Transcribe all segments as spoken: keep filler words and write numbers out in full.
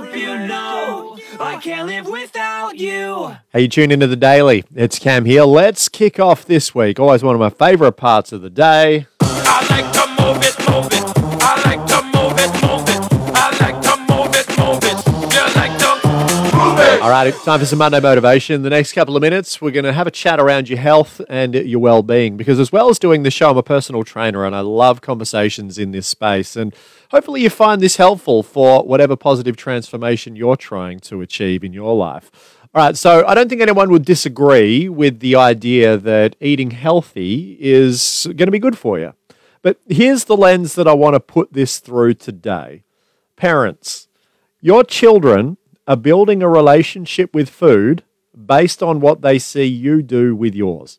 hope you know I can't live without you. Hey, you tune into The Daily. It's Cam here. Let's kick off this week. Always one of my favourite parts of the day. I like to move it, move it. I like to move it, move it. I like to move it, move it. You like to move it. All right, time for some Monday motivation. The next couple of minutes, we're going to have a chat around your health and your well-being, because as well as doing the show, I'm a personal trainer and I love conversations in this space. And hopefully you find this helpful for whatever positive transformation you're trying to achieve in your life. All right, so I don't think anyone would disagree with the idea that eating healthy is going to be good for you. But here's the lens that I want to put this through today. Parents, your children are building a relationship with food based on what they see you do with yours.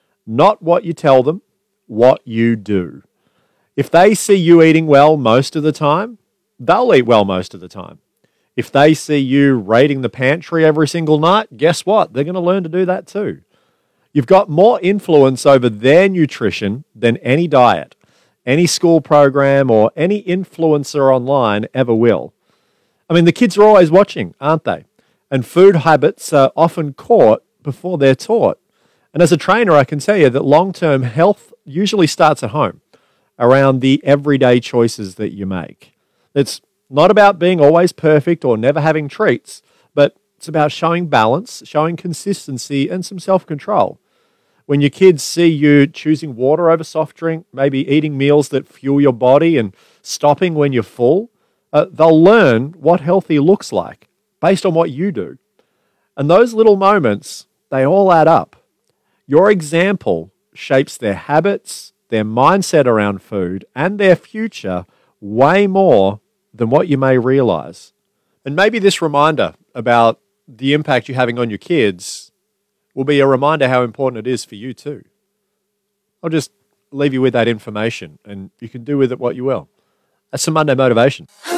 Not what you tell them, what you do. If they see you eating well most of the time, they'll eat well most of the time. If they see you raiding the pantry every single night, guess what? They're going to learn to do that too. You've got more influence over their nutrition than any diet, any school program, or any influencer online ever will. I mean, the kids are always watching, aren't they? And food habits are often caught before they're taught. And as a trainer, I can tell you that long-term health usually starts at home, around the everyday choices that you make. It's not about being always perfect or never having treats, but it's about showing balance, showing consistency, and some self-control. When your kids see you choosing water over soft drink, maybe eating meals that fuel your body and stopping when you're full, uh, they'll learn what healthy looks like based on what you do. And those little moments, they all add up. Your example shapes their habits, their mindset around food, and their future way more than what you may realize. And maybe this reminder about the impact you're having on your kids will be a reminder how important it is for you too. I'll just leave you with that information and you can do with it what you will. That's some Monday motivation.